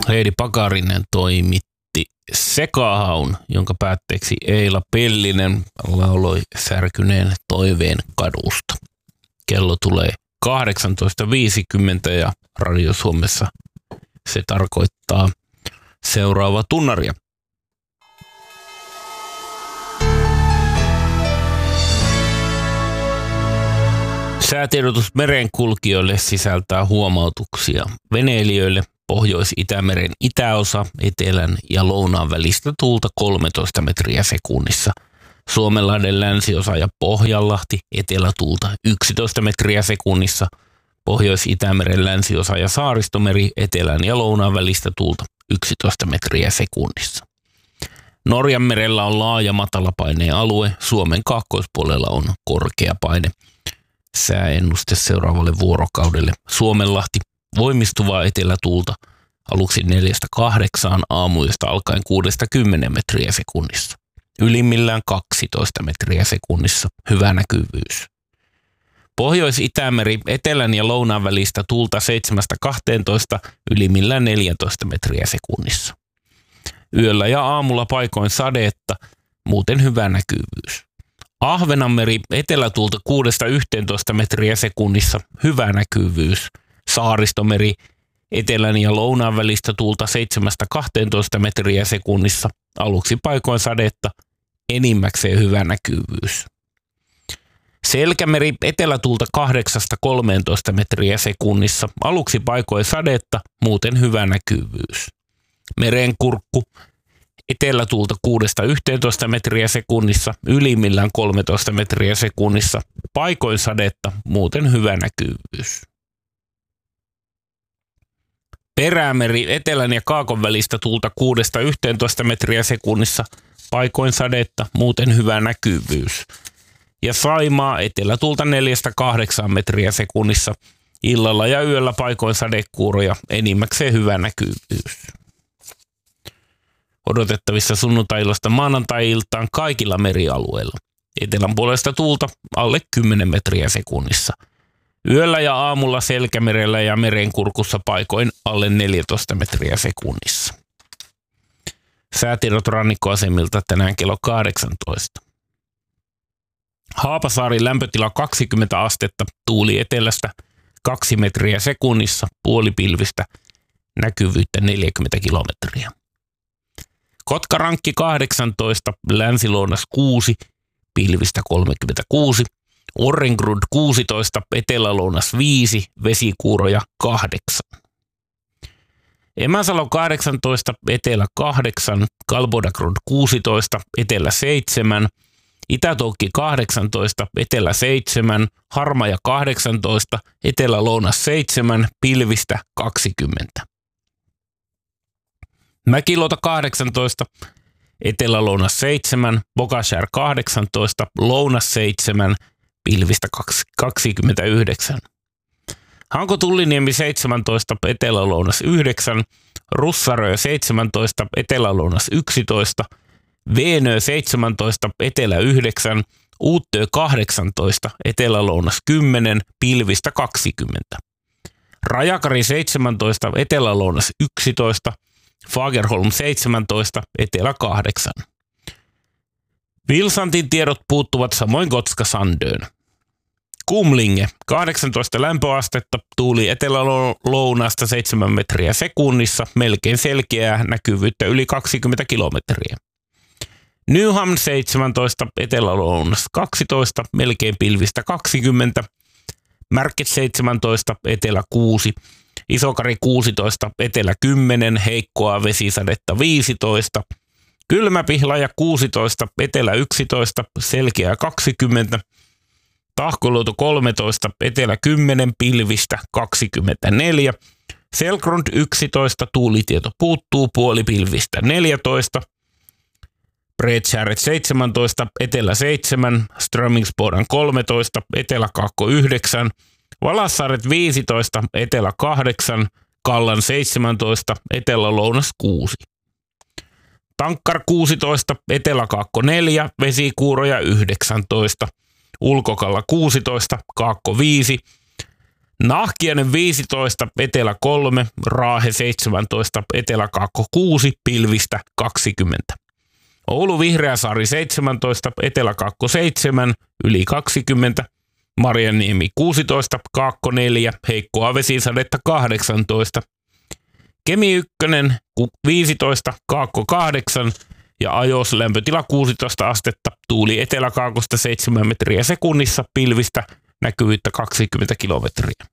Heidi Pakarinen toimitti Sekahaun, jonka päätteeksi Eila Pellinen lauloi Särkyneen toiveen kadusta. Kello tulee 18.50 ja Radio Suomessa se tarkoittaa seuraava tunnaria. Säätiedotus merenkulkijoille sisältää huomautuksia veneilijöille. Pohjois-Itämeren itäosa, etelän ja lounaan välistä tuulta 13 metriä sekunnissa. Suomenlahden länsiosa ja Pohjanlahti, etelätuulta 11 metriä sekunnissa. Pohjois-Itämeren länsiosa ja Saaristomeri, etelän ja lounaan välistä tuulta 11 metriä sekunnissa. Norjanmerellä on laaja matalapaineen alue, Suomen kaakkoispuolella on korkea paine. Sääennuste seuraavalle vuorokaudelle. Suomenlahti, voimistuvaa etelätuulta, aluksi 4-8, aamuyöstä alkaen 6-10 metriä sekunnissa. Ylimmillään 12 metriä sekunnissa, hyvä näkyvyys. Pohjois-Itämeri, etelän ja lounaan välistä tuulta 7-12, ylimmillään 14 metriä sekunnissa. Yöllä ja aamulla paikoin sadetta, muuten hyvä näkyvyys. Ahvenanmeri, etelätuulta 6-11 metriä sekunnissa, hyvä näkyvyys. Saaristomeri, etelän ja lounaan välistä tuulta 7-12 metriä sekunnissa, aluksi paikoin sadetta, enimmäkseen hyvä näkyvyys. Selkämeri, etelätuulta 8-13 metriä sekunnissa, aluksi paikoin sadetta, muuten hyvä näkyvyys. Merenkurkku, etelätuulta 6-11 metriä sekunnissa, ylimmillään 13 metriä sekunnissa, paikoin sadetta, muuten hyvä näkyvyys. Perämeri, etelän ja kaakon välistä tuulta 6-11 metriä sekunnissa, paikoin sadetta, muuten hyvä näkyvyys. Ja Saimaa, etelätuulta 4-8 metriä sekunnissa, illalla ja yöllä paikoin sadekuuroja, enimmäkseen hyvä näkyvyys. Odotettavissa sunnuntai-illasta maanantai-iltaan kaikilla merialueilla. Etelän puolesta tuulta alle 10 metriä sekunnissa. Yöllä ja aamulla Selkämerellä ja Merenkurkussa paikoin alle 14 metriä sekunnissa. Säätiedot rannikkoasemilta tänään kello 18. Haapasaari lämpötila 20 astetta, tuuli etelästä 2 metriä sekunnissa, puolipilvistä, näkyvyyttä 40 kilometriä. Kotkarankki 18, länsilounas 6, pilvistä 36. Orrengrund 16, etelälounas 5, vesikuuroja 8. Emäsalo 18, etelä 8, Kalbodagrund 16, etelä 7, Itätoukki 18, etelä 7, Harmaja 18, etelälounas 7, pilvistä 20. Mäkiluota 18, etelälounas 7, Bogashär 18, lounas 7, pilvistä 29. Hanko Tulliniemi 17, etelälounas 9, Russarö 17, etelälounas 11, Veenö 17, etelä 9, Uuttöö 18, etelälounas 10, pilvistä 20. Rajakari 17, etelälounas 11, Fagerholm 17, etelä 8. Vilsantin tiedot puuttuvat samoin Gotska Sandön. Kumlinge 18 lämpöastetta, tuuli etelälounasta 7 metriä sekunnissa, melkein selkeää, näkyvyyttä yli 20 kilometriä. Nyhamn 17, etelälounas 12, melkein pilvistä 20. Märket 17, etelä 6. Isokari 16, etelä 10, heikkoa vesisadetta 15. Kylmäpihlaja 16, etelä 11, selkeä 20. Tahkoluoto 13, etelä 10, pilvistä 24. Selkrund 11, tuulitieto puuttuu, puolipilvistä 14. Bredskäret 17, etelä 7, Strömingsboden 13, eteläkaakko 9. Valassaaret 15, etelä 8, Kallan 17, etelä-lounas 6. Tankkar 16, eteläkaakko 4, vesikuuroja 19. Ulkokalla 16, kaakko 5. Nahkiainen 15, Etelä 3, Raahe 17, Etelä-Kaakko 6, pilvistä 20. Oulu Vihreäsaari 17, Etelä-Kaakko 7, yli 20. Marjaniemi 16, Kaakko 4, heikkoa vesisadetta 18. Kemi 1, 15, Kaakko 8 ja Ajos lämpötila 16 astetta, tuuli Etelä-Kaakosta 7 metriä sekunnissa, pilvistä näkyvyyttä 20 kilometriä.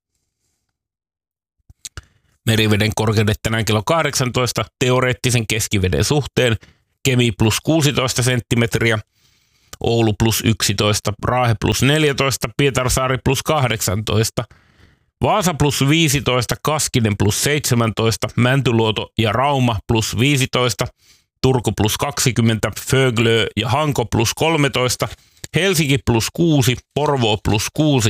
Meriveden korkeudet tänään kello 18 teoreettisen keskiveden suhteen. Kemi plus 16 senttimetriä, Oulu plus 11, Raahe plus 14, Pietarsaari plus 18, Vaasa plus 15, Kaskinen plus 17, Mäntyluoto ja Rauma plus 15, Turku plus 20, Föglö ja Hanko plus 13, Helsinki plus 6, Porvoo plus 6,